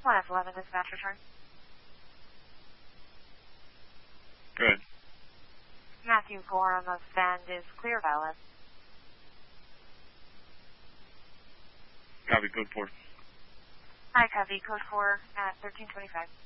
1F11 dispatch return. Good. Matthew Gorham of Bend is clear valid. Copy, code 4. Hi, copy, code 4 at 1325.